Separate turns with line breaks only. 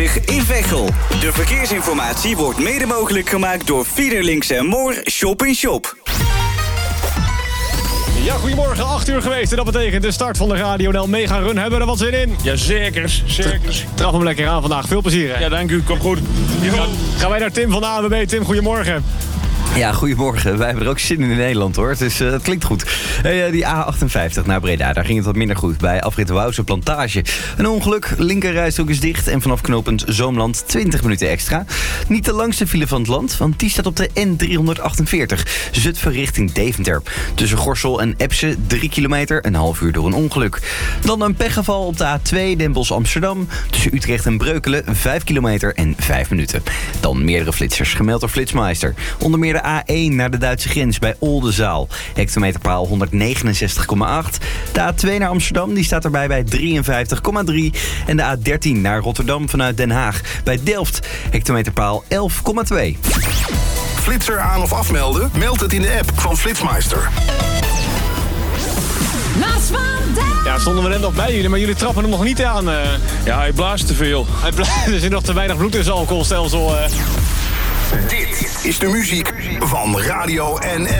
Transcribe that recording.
A28 in Veghel. De verkeersinformatie wordt mede mogelijk gemaakt door Fiederlinks en Moor Shop in Shop.
Ja, goedemorgen, 8 uur geweest en dat betekent de start van de Radio NL Mega Run. Hebben we er wat zin in?
Ja, zeker.
Traf hem lekker aan vandaag. Veel plezier, hè?
Ja, dank u. Kom goed.
Gaan wij naar Tim van de ANWB. Tim, goedemorgen.
Ja, goedemorgen. Wij hebben er ook zin in Nederland, hoor. Dus het klinkt goed. Die A58 naar Breda, daar ging het wat minder goed. Bij afrit Wouwse Plantage. Een ongeluk, linkerrijstrook is dicht. En vanaf knooppunt Zoomland 20 minuten extra. Niet de langste file van het land, want die staat op de N348. Zutphen richting Deventer. Tussen Gorssel en Epse 3 kilometer, een half uur door een ongeluk. Dan een pechgeval op de A2 Den Bosch Amsterdam. Tussen Utrecht en Breukelen 5 kilometer en 5 minuten. Dan meerdere flitsers, gemeld door Flitsmeister. Onder meer de A1 naar de Duitse grens bij Oldenzaal. Hectometerpaal 169,8. De A2 naar Amsterdam, die staat erbij bij 53,3. En de A13 naar Rotterdam vanuit Den Haag bij Delft. Hectometerpaal 11,2.
Flitser aan of afmelden? Meld het in de app van Flitsmeister.
Ja, stonden we net nog bij jullie, maar jullie trappen hem nog niet aan.
Ja, hij blaast te veel.
Er zit nog te weinig bloed in zijn alcoholstelsel.
Dit is de muziek van Radio NL.